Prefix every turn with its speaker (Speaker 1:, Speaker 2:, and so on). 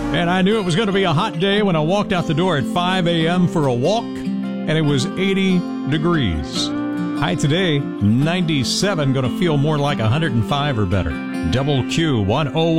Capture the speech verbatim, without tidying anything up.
Speaker 1: And I knew it was going to be a hot day when I walked out the door at five a.m. for a walk, and it was eighty degrees. High today, ninety-seven, going to feel more like one hundred five or better. Double Q one oh